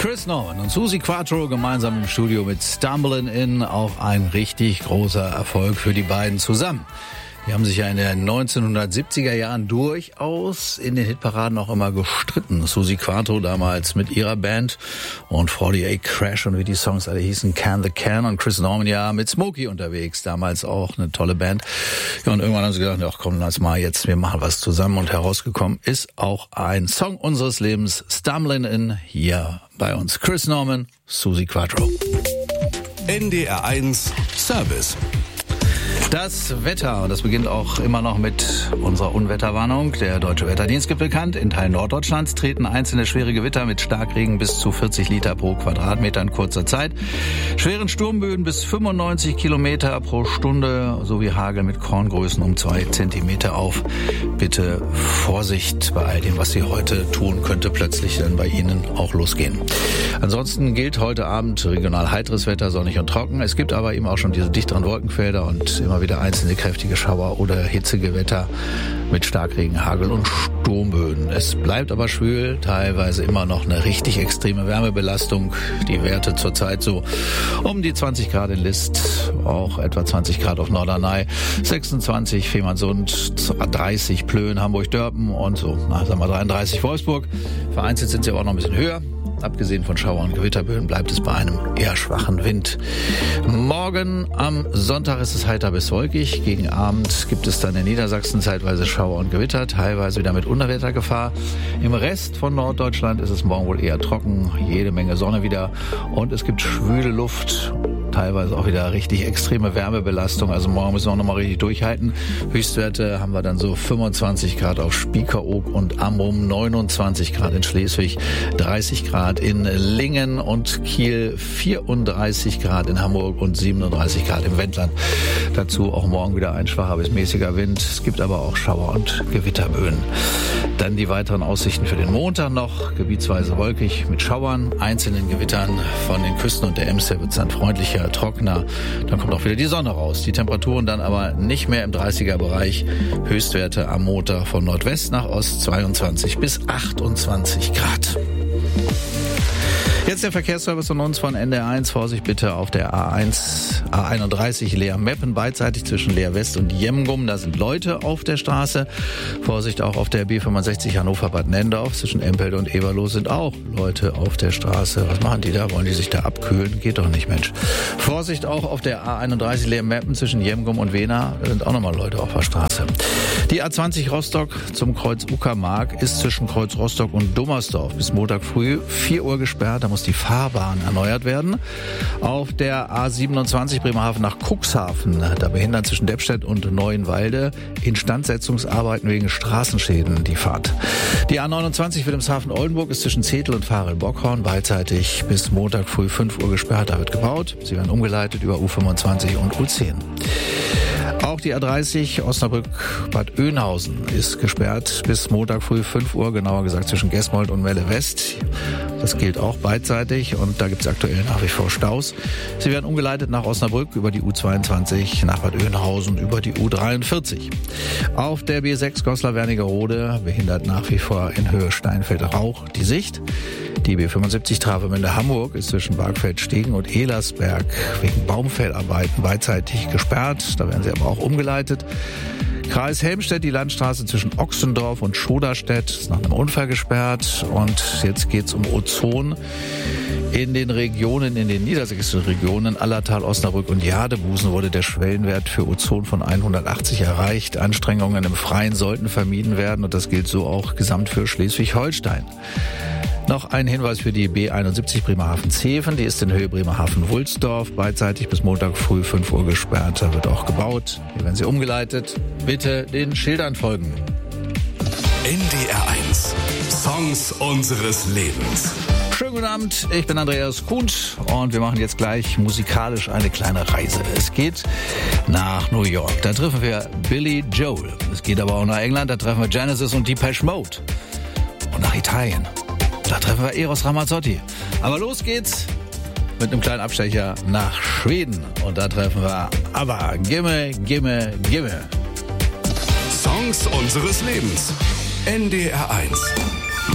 Chris Norman und Suzi Quatro gemeinsam im Studio mit Stumbling In, auch ein richtig großer Erfolg für die beiden zusammen. Die haben sich ja in den 1970er Jahren durchaus in den Hitparaden auch immer gestritten. Suzi Quatro damals mit ihrer Band und 48 Crash und wie die Songs alle hießen, Can the Can, und Chris Norman ja mit Smokey unterwegs, damals auch eine tolle Band. Ja, und irgendwann haben sie gedacht, ach komm, lass mal jetzt, wir machen was zusammen, und herausgekommen ist auch ein Song unseres Lebens, Stumbling In, hier bei uns. Chris Norman, Suzi Quatro. NDR 1 Service. Das Wetter, und das beginnt auch immer noch mit unserer Unwetterwarnung. Der Deutsche Wetterdienst gibt bekannt, in Teilen Norddeutschlands treten einzelne schwere Gewitter mit Starkregen bis zu 40 Liter pro Quadratmeter in kurzer Zeit, schweren Sturmböen bis 95 Kilometer pro Stunde sowie Hagel mit Korngrößen um 2 Zentimeter auf. Bitte Vorsicht bei all dem, was Sie heute tun, könnte plötzlich dann bei Ihnen auch losgehen. Ansonsten gilt heute Abend regional heiteres Wetter, sonnig und trocken. Es gibt aber eben auch schon diese dichteren Wolkenfelder und immer wieder einzelne kräftige Schauer oder Hitzegewitter mit Starkregen, Hagel und Sturmböen. Es bleibt aber schwül, teilweise immer noch eine richtig extreme Wärmebelastung. Die Werte zurzeit so um die 20 Grad in List, auch etwa 20 Grad auf Norderney, 26 Fehmarnsund, 30 Plön, Hamburg-Dörpen und so, sagen wir 33 Wolfsburg. Vereinzelt sind sie aber auch noch ein bisschen höher. Abgesehen von Schauer- und Gewitterböen bleibt es bei einem eher schwachen Wind. Morgen am Sonntag ist es heiter bis wolkig. Gegen Abend gibt es dann in Niedersachsen zeitweise Schauer und Gewitter, teilweise wieder mit Unwettergefahr. Im Rest von Norddeutschland ist es morgen wohl eher trocken, jede Menge Sonne wieder, und es gibt schwüle Luft. Teilweise auch wieder richtig extreme Wärmebelastung. Also morgen müssen wir auch nochmal richtig durchhalten. Höchstwerte haben wir dann so 25 Grad auf Spiekeroog und Amrum, 29 Grad in Schleswig, 30 Grad in Lingen und Kiel, 34 Grad in Hamburg und 37 Grad im Wendland. Dazu auch morgen wieder ein schwacher bis mäßiger Wind. Es gibt aber auch Schauer- und Gewitterböen. Dann die weiteren Aussichten für den Montag noch. Gebietsweise wolkig mit Schauern, einzelnen Gewittern. Von den Küsten und der Emscher wird es dann freundlicher, trockener. Dann kommt auch wieder die Sonne raus. Die Temperaturen dann aber nicht mehr im 30er-Bereich. Höchstwerte am Montag von Nordwest nach Ost 22 bis 28 Grad. Jetzt der Verkehrsservice von uns von NDR 1. Vorsicht bitte auf der A31 Leer-Meppen, beidseitig zwischen Leer West und Jemgum. Da sind Leute auf der Straße. Vorsicht auch auf der B65 Hannover-Bad Nendorf. Zwischen Empelde und Eberloh sind auch Leute auf der Straße. Was machen die da? Wollen die sich da abkühlen? Geht doch nicht, Mensch. Vorsicht auch auf der A31 Leer-Meppen zwischen Jemgum und Wena. Da sind auch nochmal Leute auf der Straße. Die A20 Rostock zum Kreuz Uckermark ist zwischen Kreuz Rostock und Dummersdorf bis Montag früh 4 Uhr gesperrt. Da muss die Fahrbahn erneuert werden. Auf der A27 Bremerhaven nach Cuxhaven, da behindern zwischen Deppstedt und Neuenwalde Instandsetzungsarbeiten wegen Straßenschäden die Fahrt. Die A29 Wilhelmshaven-Oldenburg ist zwischen Zetel und Varel-Bockhorn beidseitig bis Montag früh 5 Uhr gesperrt. Da wird gebaut. Sie werden umgeleitet über U25 und U10. Auch die A30 Osnabrück-Bad Oeynhausen ist gesperrt bis Montag früh 5 Uhr, genauer gesagt zwischen Gesmold und Melle West. Das gilt auch beidseitig und da gibt es aktuell nach wie vor Staus. Sie werden umgeleitet nach Osnabrück über die U22, nach Bad Oeynhausen über die U43. Auf der B6 Goslar-Wernigerode behindert nach wie vor in Höhe Steinfeld-Rauch die Sicht. Die B75 Travemünde Hamburg ist zwischen Bargfeld-Stegen und Ehlersberg wegen Baumfellarbeiten beidseitig gesperrt. Da werden sie aber auch umgeleitet. Kreis Helmstedt, die Landstraße zwischen Ochsendorf und Schoderstedt ist nach einem Unfall gesperrt. Und jetzt geht's um Ozon. In den Regionen, in den niedersächsischen Regionen Allertal, Osnabrück und Jadebusen wurde der Schwellenwert für Ozon von 180 erreicht. Anstrengungen im Freien sollten vermieden werden und das gilt so auch gesamt für Schleswig-Holstein. Noch ein Hinweis für die B71 Bremerhaven-Zeven. Die ist in Höhe Bremerhaven-Wulsdorf beidseitig bis Montag früh 5 Uhr gesperrt. Da wird auch gebaut. Hier werden sie umgeleitet. Bitte den Schildern folgen. NDR 1. Songs unseres Lebens. Schönen guten Abend, ich bin Andreas Kuhnt und wir machen jetzt gleich musikalisch eine kleine Reise. Es geht nach New York, da treffen wir Billy Joel. Es geht aber auch nach England, da treffen wir Genesis und Depeche Mode. Und nach Italien, da treffen wir Eros Ramazzotti. Aber los geht's mit einem kleinen Abstecher nach Schweden und da treffen wir ABBA. Gimme, gimme, gimme. Songs unseres Lebens. NDR 1.